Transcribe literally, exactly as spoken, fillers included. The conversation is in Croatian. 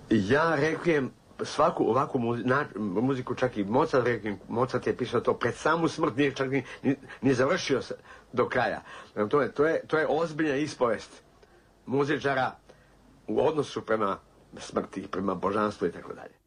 Ja rekvijem svaku ovakvu muzi, na, muziku, čak i Mozart, rekvijem, Mozart je pisao to pred samu smrt, nije čak ni, ni, ni završio do kraja. To je, to je, to je ozbiljna ispovest muzičara u odnosu prema smrti, prema božanstvu i tako dalje.